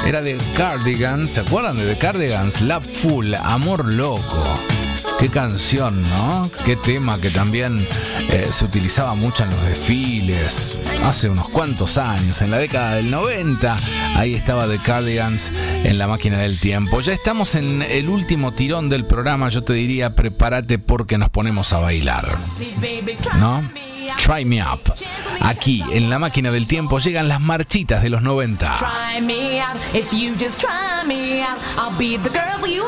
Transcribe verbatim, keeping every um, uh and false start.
Era de Cardigans, ¿se acuerdan de The Cardigans? Love Full, Amor Loco. Qué canción, ¿no? Qué tema que también eh, se utilizaba mucho en los desfiles. Hace unos cuantos años, en la década del noventa, ahí estaba The Cardigans en la máquina del tiempo. Ya estamos en el último tirón del programa, yo te diría, prepárate porque nos ponemos a bailar, ¿no? Try Me Up. Aquí, en la máquina del tiempo, llegan las marchitas de los noventa. Try me out, if you just try me out, I'll be the girl for you